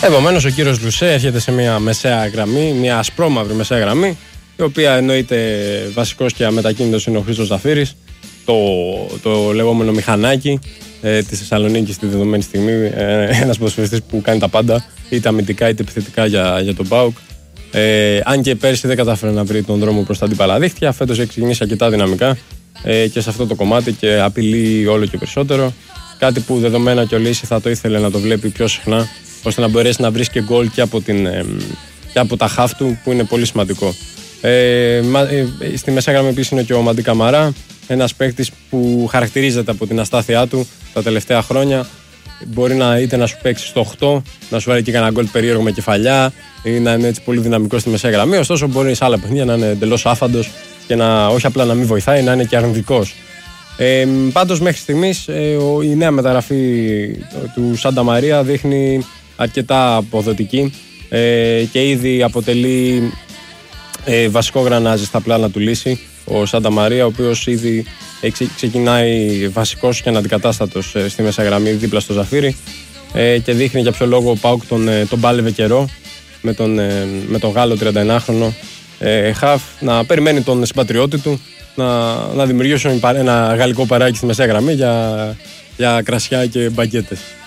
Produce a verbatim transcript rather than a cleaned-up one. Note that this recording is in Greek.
Επομένως, ο κύριος Λουσέ έρχεται σε μια μεσαία γραμμή, μια ασπρόμαυρη μεσαία γραμμή, η οποία εννοείται βασικός και αμετακίνητος είναι ο Χρήστος Ζαφύρης, το, το λεγόμενο μηχανάκι ε, της Θεσσαλονίκης στη δεδομένη στιγμή. Ε, ένας ποδοσφαιριστής που κάνει τα πάντα, είτε αμυντικά είτε επιθετικά για, για τον ΠΑΟΚ. Ε, αν και πέρσι δεν κατάφερε να βρει τον δρόμο προς τα αντίπαλα δίχτυα, φέτος έχει ξεκινήσει αρκετά δυναμικά ε, και σε αυτό το κομμάτι και απειλεί όλο και περισσότερο. Κάτι που δεδομένα και ο Λύση θα το ήθελε να το βλέπει πιο συχνά, ώστε να μπορέσει να βρει και γκολ και από, την, ε, και από τα χαφ του, που είναι πολύ σημαντικό. Ε, στη μέσα γραμμή επίσης είναι και ο Μαντί Καμαρά, ένας παίκτης που χαρακτηρίζεται από την αστάθειά του τα τελευταία χρόνια. Μπορεί να, είτε να σου παίξει στο οκτώ, να σου βάλει και κανένα γκολ περίεργο με κεφαλιά ή να είναι έτσι πολύ δυναμικό στη μεσαία γραμμή. Ωστόσο, μπορεί σε άλλα παιχνίδια να είναι εντελώς άφαντος και να, όχι απλά να μην βοηθάει, να είναι και αρνητικός. Ε, πάντως, μέχρι στιγμής ε, η νέα μεταγραφή του Σάντα Μαρία δείχνει αρκετά αποδοτική ε, και ήδη αποτελεί ε, βασικό γρανάζι στα πλάνα του Λύση. Ο Σάντα Μαρία, ο οποίος ήδη ξεκινάει βασικός και αναντικατάστατος στη μέσα γραμμή δίπλα στο Ζαφύρι ε, και δείχνει για ποιο λόγο ο ΠΑΟΚ τον, τον πάλευε καιρό με τον, ε, με τον Γάλλο τριανταενάχρονο ε, χαφ να περιμένει τον συμπατριώτη του να, να δημιουργήσουν ένα γαλλικό παράκι στη μεσαία γραμμή για, για κρασιά και μπαγκέτες.